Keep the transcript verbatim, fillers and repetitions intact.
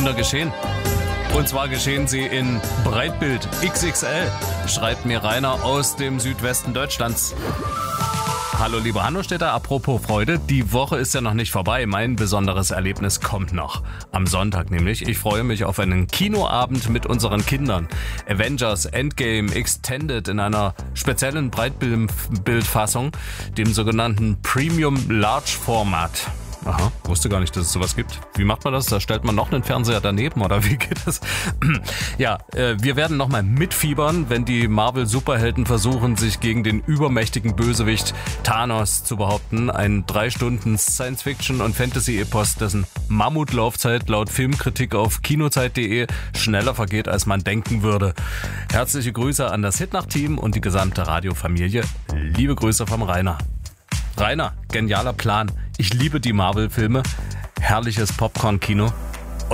Wunder geschehen. Und zwar geschehen sie in Breitbild X X L, schreibt mir Rainer aus dem Südwesten Deutschlands. Hallo liebe Hannostädter, apropos Freude, die Woche ist ja noch nicht vorbei. Mein besonderes Erlebnis kommt noch. Am Sonntag nämlich. Ich freue mich auf einen Kinoabend mit unseren Kindern. Avengers Endgame Extended in einer speziellen Breitbildfassung, dem sogenannten Premium Large Format. Aha, wusste gar nicht, dass es sowas gibt. Wie macht man das? Da stellt man noch einen Fernseher daneben oder wie geht das? Ja, äh, wir werden nochmal mitfiebern, wenn die Marvel-Superhelden versuchen, sich gegen den übermächtigen Bösewicht Thanos zu behaupten. Ein drei Stunden Science-Fiction- und Fantasy-Epos, dessen Mammutlaufzeit laut Filmkritik auf kinozeit punkt de schneller vergeht, als man denken würde. Herzliche Grüße an das Hitnacht-Team und die gesamte Radiofamilie. Liebe Grüße vom Rainer. Rainer, genialer Plan. Ich liebe die Marvel-Filme. Herrliches Popcorn-Kino.